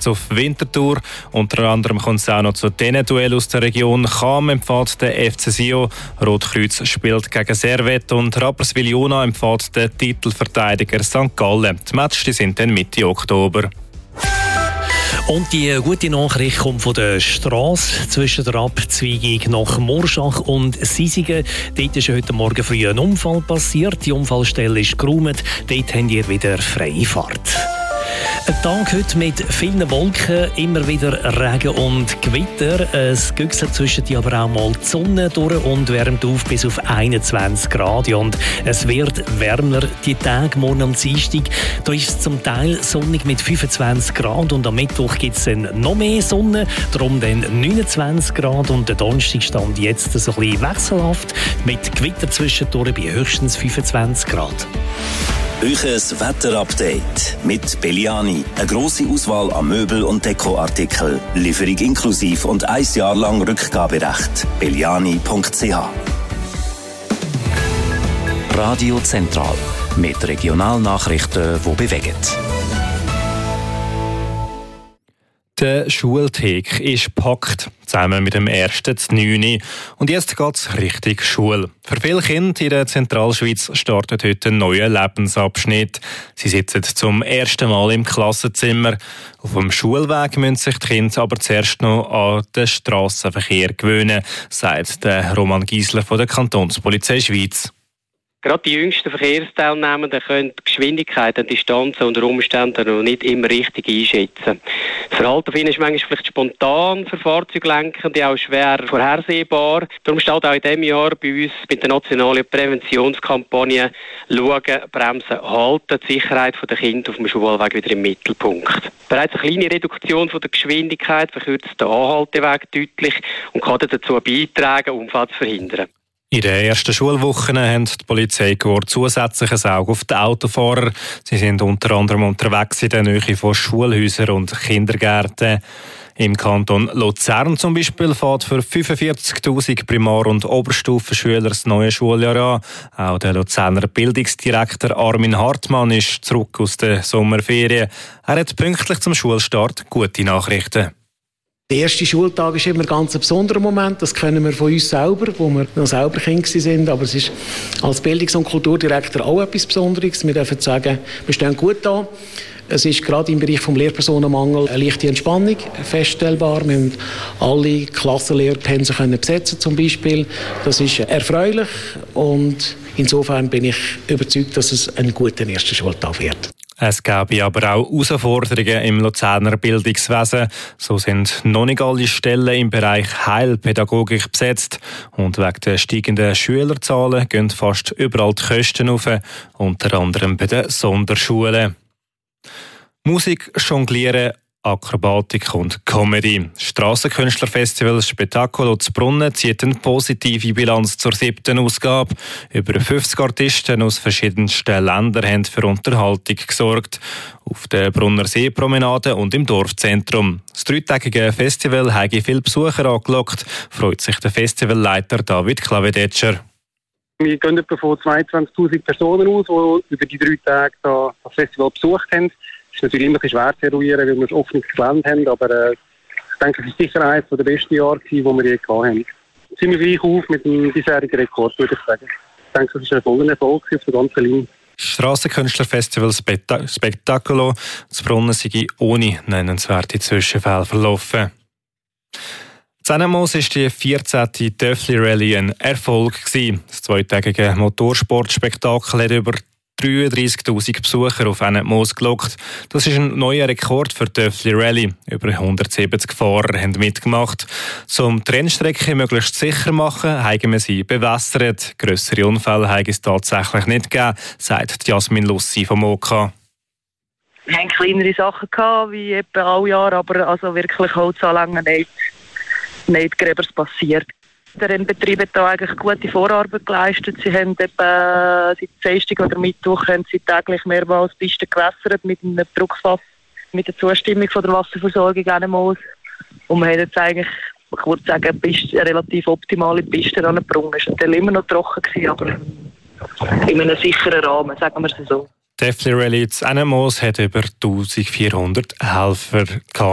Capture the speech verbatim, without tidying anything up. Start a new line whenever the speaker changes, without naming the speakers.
jetzt auf Winterthur. Unter anderem kommt es auch noch zu diesen Duell aus der Region. Cham empfiehlt der F C Sion, Rotkreuz spielt gegen Servette und Rapperswil-Jona empfiehlt der Titelverteidiger Sankt Gallen. Die Matches sind dann Mitte Oktober.
Und die gute Nachricht kommt von der Strasse zwischen der Abzweigung nach Morschach und Sisigen. Dort ist heute Morgen früh ein Unfall passiert. Die Unfallstelle ist geräumt. Dort habt ihr wieder freie Fahrt. Ein Tag heute mit vielen Wolken, immer wieder Regen und Gewitter. Es güchselt zwischen die aber auch mal die Sonne durch und wärmt auf bis auf einundzwanzig Grad. Und es wird wärmer die Tage morgen am Dienstag. Da ist es zum Teil sonnig mit fünfundzwanzig Grad und am Mittwoch gibt es dann noch mehr Sonne, darum dann neunundzwanzig Grad und der Donnerstag stand jetzt so ein bisschen wechselhaft mit Gewitter zwischendurch bei höchstens fünfundzwanzig Grad.
Euches Wetterupdate mit Belliani. Eine grosse Auswahl an Möbel- und Dekoartikeln. Lieferung inklusiv und ein Jahr lang Rückgaberecht. belliani punkt c h. Radio Zentral mit Regionalnachrichten, die bewegen.
Der Schulthek ist gepackt, zusammen mit dem ersten neunten Und jetzt geht es Richtung Schule. Für viele Kinder in der Zentralschweiz startet heute ein neuer Lebensabschnitt. Sie sitzen zum ersten Mal im Klassenzimmer. Auf dem Schulweg müssen sich die Kinder aber zuerst noch an den Strassenverkehr gewöhnen, sagt der Roman Giesler von der Kantonspolizei Schweiz.
Gerade die jüngsten Verkehrsteilnehmenden können die Geschwindigkeit und Distanzen unter Umständen noch nicht immer richtig einschätzen. Das Verhalten von ihnen ist manchmal vielleicht spontan für Fahrzeuglenkende, auch schwer vorhersehbar. Darum steht auch in diesem Jahr bei uns mit der nationalen Präventionskampagne «Schauen, Bremsen, Halten» die Sicherheit der Kinder auf dem Schulweg wieder im Mittelpunkt. Bereits eine kleine Reduktion von der Geschwindigkeit verkürzt den Anhalteweg deutlich und kann dazu beitragen, Unfälle zu verhindern.
In den ersten Schulwochen haben die Polizeikorps zusätzliches Auge auf die Autofahrer. Sie sind unter anderem unterwegs in der Nähe von Schulhäusern und Kindergärten. Im Kanton Luzern zum Beispiel fährt für fünfundvierzigtausend Primar- und Oberstufenschüler das neue Schuljahr an. Auch der Luzerner Bildungsdirektor Armin Hartmann ist zurück aus der Sommerferien. Er hat pünktlich zum Schulstart gute Nachrichten.
Der erste Schultag ist immer ein ganz besonderer Moment. Das kennen wir von uns selber, wo wir noch selber Kinder sind. Aber es ist als Bildungs- und Kulturdirektor auch etwas Besonderes. Wir dürfen sagen, wir stehen gut da. Es ist gerade im Bereich des Lehrpersonenmangels eine leichte Entspannung feststellbar. Wir haben alle Klassenlehrpensen können besetzen zum Beispiel. Das ist erfreulich und insofern bin ich überzeugt, dass es ein guter erster Schultag wird.
Es gäbe aber auch Herausforderungen im Luzerner Bildungswesen. So sind noch nicht alle Stellen im Bereich Heilpädagogik besetzt. Und wegen der steigenden Schülerzahlen gehen fast überall die Kosten auf, unter anderem bei den Sonderschulen. Musik, Jonglieren, Akrobatik und Comedy. Das Strassenkünstlerfestival Spettacolo zu Brunnen zieht eine positive Bilanz zur siebten Ausgabe. Über fünfzig Artisten aus verschiedensten Ländern haben für Unterhaltung gesorgt. Auf der Brunner Seepromenade und im Dorfzentrum. Das dreitägige Festival hat viele Besucher angelockt, freut sich der Festivalleiter David Klavedetscher.
Wir gehen etwa von zweiundzwanzigtausend Personen aus, die über die drei Tage das Festival besucht haben. Es ist natürlich immer schwer zu eruieren, weil wir ein offenes Gelände haben, aber äh, ich denke, es war sicher eines der besten Jahre, die wir je hatten. Ziemlich gleich auf mit dem bisherigen Rekord, würde ich sagen. Ich denke, es ist ein voller Erfolg auf der ganzen Linie.
Das Strassenkünstlerfestival Spetta- Spettacolo zu Brunnen sei ohne nennenswerte Zwischenfälle verlaufen. Zennemos war die vierzehnte Töffli Rallye ein Erfolg. Das zweitägige Motorsportspektakel hat über dreiunddreissigtausend Besucher auf Moos gelockt. Das ist ein neuer Rekord für die Töffli Rallye. Über hundertsiebzig Fahrer haben mitgemacht. Um die Rennstrecke möglichst sicher zu machen, haben wir sie bewässert. Grössere Unfälle haben es tatsächlich nicht gegeben, sagt Jasmin Lussi vom O K.
Wir hatten kleinere Sachen gehabt, wie etwa alle Jahre, aber also wirklich Holzanlängen nicht, nicht Gräbers passiert. Der Rennbetrieb hat da eigentlich gute Vorarbeit geleistet. Sie haben etwa seit Dienstag oder Mittwoch haben sie täglich mehrmals Pisten gewässert mit einem Druckfass, mit der Zustimmung von der Wasserversorgung Moos. Und wir haben jetzt eigentlich, ich würde sagen, eine, Piste, eine relativ optimale Piste angebracht. Es war natürlich immer noch trocken, aber in einem sicheren Rahmen, sagen wir es so.
Die Töffli Rallye zu Moos hat über eintausendvierhundert Helfer gehabt.